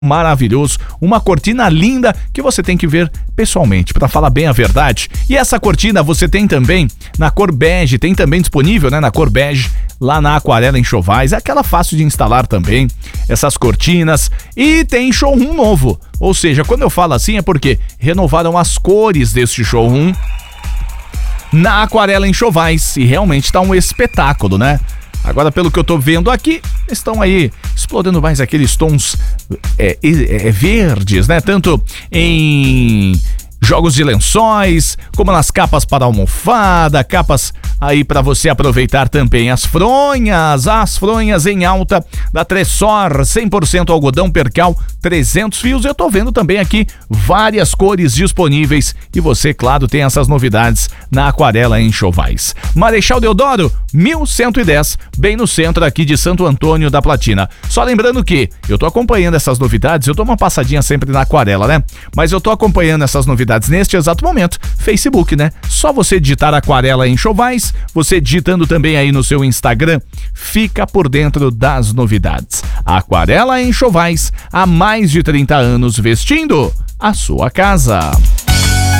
maravilhoso, uma cortina linda que você tem que ver pessoalmente, para falar bem a verdade. E essa cortina você tem também na cor bege, tem também disponível, né, na cor bege, lá na Aquarela Enxovais, é aquela fácil de instalar também, essas cortinas, e tem showroom novo, ou seja, quando eu falo assim é porque renovaram as cores deste showroom na Aquarela Enxovais, e realmente tá um espetáculo, né? Agora, pelo que eu tô vendo aqui, estão aí explorando mais aqueles tons verdes, né? Tanto em jogos de lençóis, como nas capas para almofada, capas aí para você aproveitar também as fronhas em alta da Tressor, 100% algodão percal, 300 fios. Eu tô vendo também aqui várias cores disponíveis e você, claro, tem essas novidades na Aquarela Enxovais. Marechal Deodoro, 1110, bem no centro aqui de Santo Antônio da Platina. Só lembrando que eu tô acompanhando essas novidades, eu dou uma passadinha sempre na Aquarela, né? Mas eu tô acompanhando essas novidades neste exato momento, Facebook, né? Só você digitar Aquarela Enxovais, você digitando também aí no seu Instagram, fica por dentro das novidades. Aquarela Enxovais, há mais de 30 anos vestindo a sua casa.